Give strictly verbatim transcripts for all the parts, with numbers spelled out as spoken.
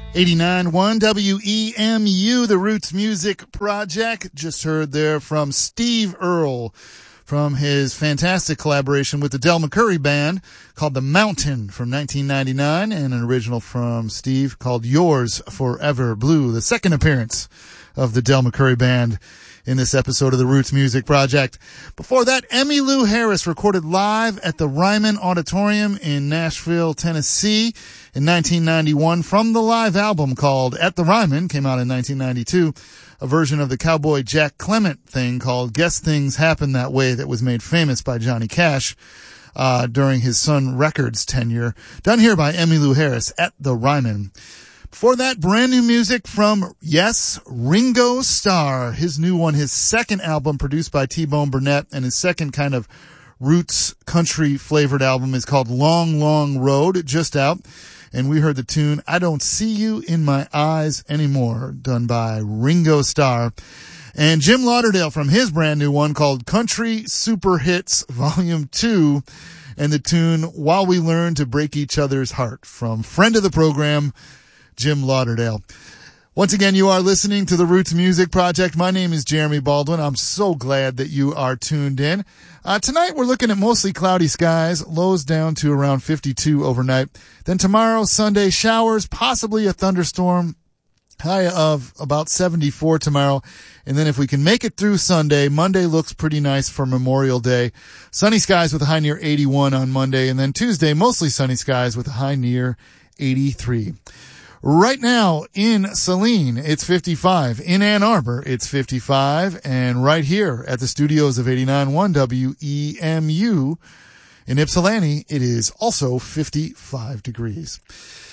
eighty-nine point one W E M U, the Roots Music Project. Just heard there from Steve Earle from his fantastic collaboration with the Del McCoury Band called The Mountain from nineteen ninety-nine, and an original from Steve called Yours Forever Blue, the second appearance of the Del McCoury Band in this episode of the Roots Music Project. Before that, Emmylou Harris recorded live at the Ryman Auditorium in Nashville, Tennessee in nineteen ninety-one from the live album called At the Ryman, came out in nineteen ninety-two, a version of the Cowboy Jack Clement thing called Guess Things Happen That Way that was made famous by Johnny Cash uh during his Sun Records tenure. Done here by Emmylou Harris at the Ryman. Before that, brand new music from, yes, Ringo Starr. His new one, his second album produced by T-Bone Burnett, and his second kind of roots country flavored album is called Long, Long Road, just out. And we heard the tune I Don't See You in My Eyes Anymore, done by Ringo Starr. And Jim Lauderdale from his brand new one called Country Super Hits Volume two, and the tune While We Learn to Break Each Other's Heart from friend of the program, Jim Lauderdale. Once again, you are listening to the Roots Music Project. My name is Jeremy Baldwin. I'm so glad that you are tuned in. Uh, tonight we're looking at mostly cloudy skies, lows down to around fifty-two overnight. Then tomorrow, Sunday, showers, possibly a thunderstorm, high of about seventy-four tomorrow. And then if we can make it through Sunday, Monday looks pretty nice for Memorial Day. Sunny skies with a high near eighty-one on Monday. And then Tuesday, mostly sunny skies with a high near eighty-three. Right now in Saline, it's fifty-five. In Ann Arbor, it's fifty-five. And right here at the studios of eighty-nine point one W E M U in Ypsilanti, it is also fifty-five degrees.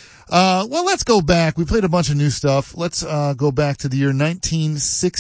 Uh, well, let's go back. We played a bunch of new stuff. Let's, uh, go back to the year nineteen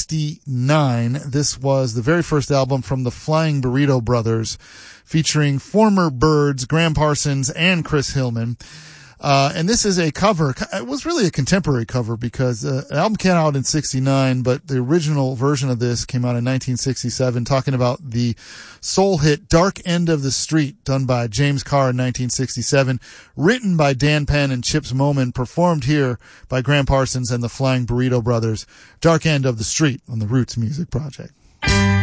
sixty-nine. This was the very first album from the Flying Burrito Brothers, featuring former Byrds, Graham Parsons, and Chris Hillman. Uh, and this is a cover. It was really a contemporary cover because uh, the album came out in sixty-nine, but the original version of this came out in nineteen sixty-seven, talking about the soul hit Dark End of the Street, done by James Carr in nineteen sixty-seven, written by Dan Penn and Chips Moman, performed here by Graham Parsons and the Flying Burrito Brothers. Dark End of the Street on the Roots Music Project.